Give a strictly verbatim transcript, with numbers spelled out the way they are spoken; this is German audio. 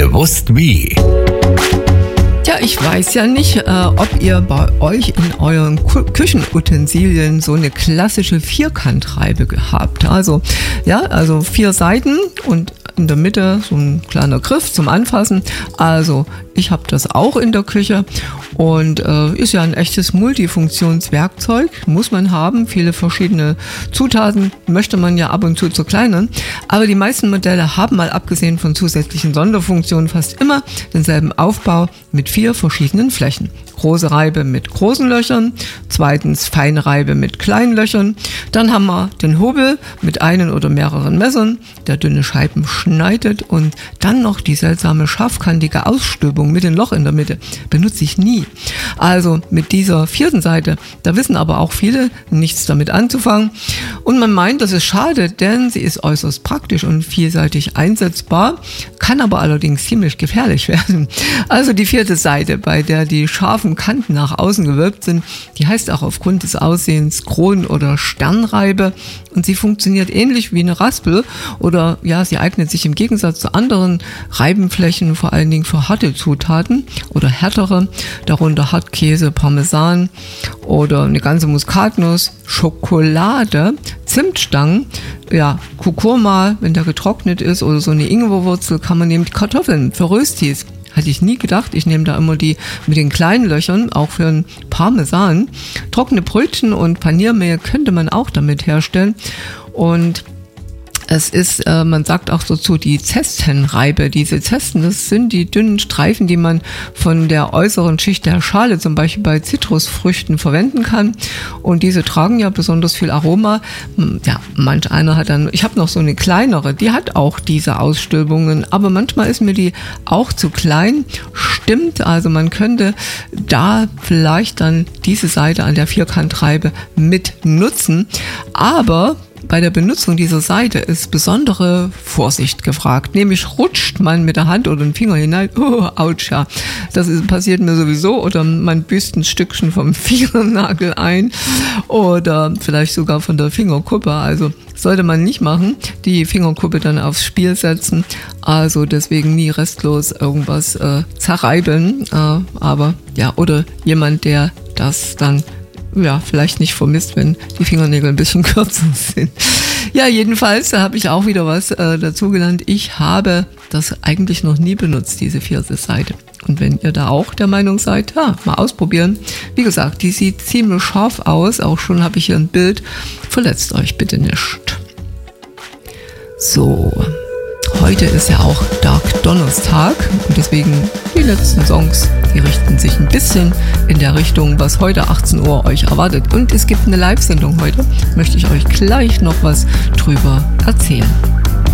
Gewusst wie. Ja, ich weiß ja nicht, äh, ob ihr bei euch in euren Kü- Küchenutensilien so eine klassische Vierkantreibe habt. Also, ja, also vier Seiten und in der Mitte so ein kleiner Griff zum Anfassen. Also, ich habe das auch in der Küche und äh, ist ja ein echtes Multifunktionswerkzeug, muss man haben. Viele verschiedene Zutaten möchte man ja ab und zu zerkleinern. Aber die meisten Modelle haben, mal abgesehen von zusätzlichen Sonderfunktionen, fast immer denselben Aufbau mit vier verschiedenen Flächen. Große Reibe mit großen Löchern, zweitens feine Reibe mit kleinen Löchern. Dann haben wir den Hobel mit einen oder mehreren Messern, der dünne Scheiben schneidet, und dann noch die seltsame scharfkantige Ausstülpung mit dem Loch in der Mitte. Benutze ich nie. Also mit dieser vierten Seite, da wissen aber auch viele nichts damit anzufangen. Und man meint, das ist schade, denn sie ist äußerst praktisch und vielseitig einsetzbar, kann aber allerdings ziemlich gefährlich werden. Also die vierte Seite, bei der die scharfen Kanten nach außen gewölbt sind, die heißt auch aufgrund des Aussehens Kronen- oder Sternreibe, und sie funktioniert ähnlich wie eine Raspel, oder ja, sie eignet sich im Gegensatz zu anderen Reibenflächen vor allen Dingen für harte Zutaten oder härtere, darunter Hartkäse, Parmesan oder eine ganze Muskatnuss, Schokolade, Zimtstangen, ja, Kurkuma, wenn der getrocknet ist, oder so eine Ingwerwurzel, kann man nehmen, Kartoffeln für Röstis. Hatte ich nie gedacht. Ich nehme da immer die mit den kleinen Löchern, auch für einen Parmesan. Trockene Brötchen und Paniermehl könnte man auch damit herstellen. Und es ist, äh, man sagt auch dazu, die Zestenreibe. Diese Zesten, das sind die dünnen Streifen, die man von der äußeren Schicht der Schale zum Beispiel bei Zitrusfrüchten verwenden kann. Und diese tragen ja besonders viel Aroma. Ja, manch einer hat dann, ich habe noch so eine kleinere, die hat auch diese Ausstülpungen, aber manchmal ist mir die auch zu klein. Stimmt, also man könnte da vielleicht dann diese Seite an der Vierkantreibe mit nutzen. Aber bei der Benutzung dieser Seite ist besondere Vorsicht gefragt. Nämlich rutscht man mit der Hand oder den Finger hinein, oh, ouch, ja, das ist, passiert mir sowieso, oder man büßt ein Stückchen vom Fingernagel ein oder vielleicht sogar von der Fingerkuppe. Also sollte man nicht machen, die Fingerkuppe dann aufs Spiel setzen. Also deswegen nie restlos irgendwas äh, zerreiben. Äh, aber ja, oder jemand, der das dann ja, vielleicht nicht vermisst, wenn die Fingernägel ein bisschen kürzer sind. Ja, jedenfalls, da habe ich auch wieder was äh, dazugelernt. Ich habe das eigentlich noch nie benutzt, diese vierte Seite. Und wenn ihr da auch der Meinung seid, ja, mal ausprobieren. Wie gesagt, die sieht ziemlich scharf aus. Auch schon habe ich hier ein Bild. Verletzt euch bitte nicht. So, heute ist ja auch Dark Donnerstag und deswegen die letzten Songs, die richten sich ein bisschen in der Richtung, was heute achtzehn Uhr euch erwartet. Und es gibt eine Live-Sendung heute, möchte ich euch gleich noch was drüber erzählen.